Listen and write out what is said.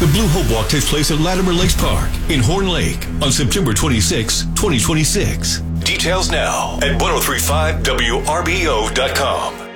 Blue Hope Walk takes place at Latimer Lakes Park in Horn Lake on September 26, 2026. Details now at 1035WRBO.com.